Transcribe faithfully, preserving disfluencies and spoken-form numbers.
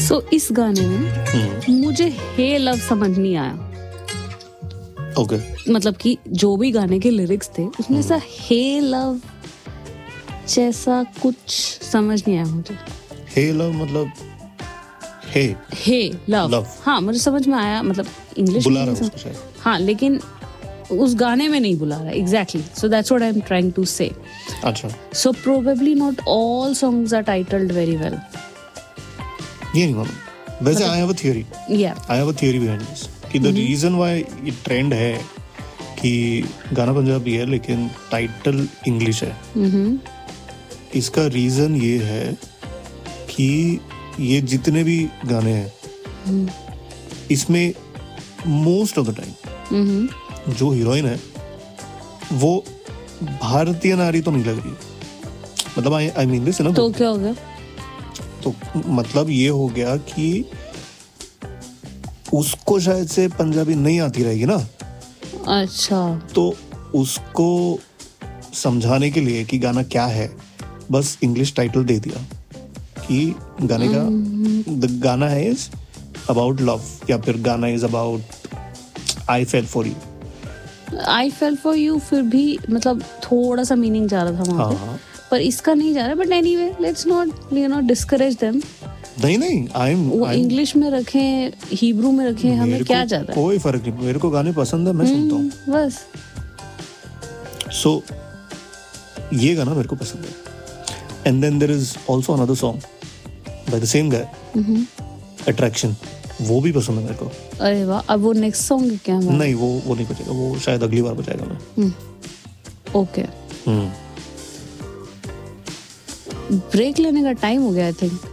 सो इस गाने में मुझे हे लव समझ नहीं आया. ओके. मतलब कि जो भी गाने के लिरिक्स थे उसमें सा हे लव जैसा कुछ समझ नहीं आया मुझे. हे लव मतलब हे हे लव. लव. हाँ मुझे समझ में आया, मतलब इंग्लिश बुला रहा है उसको शायद. हाँ लेकिन उस गाने में नहीं बुला रहा. Exactly. So that's what I am trying to से. अच्छा. So probably not all songs are titled very well. ये नहीं मालूम. वैसे आई हैव अ थ्योरी. या I have a theory behind this कि द रीजन व्हाई ये ट्रेंड है कि गाना पंजाबी है लेकिन टाइटल इंग्लिश है, इसका रीजन ये है कि ये जितने भी गाने हैं इसमें मोस्ट ऑफ द टाइम जो हीरोइन है वो भारतीय नारी तो नहीं लग रही. मतलब आई आई मीन दिस ना. तो क्या हो गया? तो मतलब ये हो गया कि उसको शायद से पंजाबी नहीं आती रहेगी ना. अच्छा. तो उसको समझाने के लिए कि गाना क्या है बस इंग्लिश टाइटल दे दिया कि गाने का द गाना है इज अबाउट लव या फिर गाना is about I fail for you. I fail for you फिर भी मतलब थोड़ा सा मीनिंग जा रहा था वहाँ पे, पर इसका नहीं जा रहा. But anyway let's not you know discourage them. नहीं नहीं आई एम वो इंग्लिश में रखें हिब्रू में रखें हमें क्या जाता है. कोई फर्क नहीं. मेरे को गाने पसंद है, मैं सुनता हूँ बस. सो ये गाना मेरे को पसंद है. And then there is also another song by the same guy, attraction. वो भी पसंद है मेरे को. अरे वाह. अब वो नेक्स्ट सॉन्ग क्या है? नहीं वो वो नहीं बचेगा. वो शायद अगली बार बचाएगा मैं. ओके. ब्रेक लेने का टाइम हो गया आई थिंक.